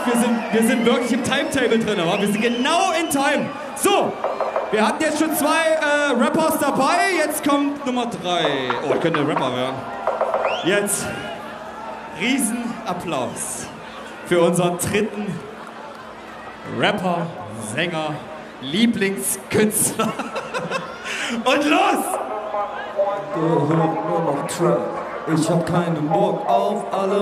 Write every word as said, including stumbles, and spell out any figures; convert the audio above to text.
wir sind, wir sind wirklich im Timetable drin, aber wir sind genau in Time. So, wir hatten jetzt schon zwei äh, Rappers dabei, jetzt kommt Nummer drei. Oh, ich könnte Rapper werden. Jetzt Riesenapplaus für unseren dritten Rapper, Sänger, Lieblingskünstler. Und los! Gehört nur noch Trap. Ich hab keinen Bock auf alle